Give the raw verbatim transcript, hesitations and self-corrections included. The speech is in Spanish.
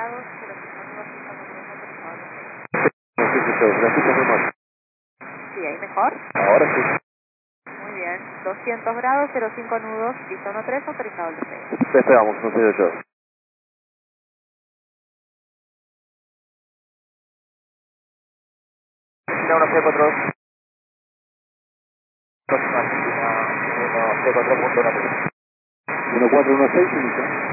grados, cero cinco nudos, pisando tres autorizado. No sé si se escucha muy mal. Sí, ahí mejor. Ahora sí. Muy bien, doscientos grados, cero cinco nudos, piso tres autorizado el despegue. Despegamos, no sé yo. uno C cuatro dos. Próxima Argentina, uno C cuatro punto uno. uno cuatro uno seis, inicia.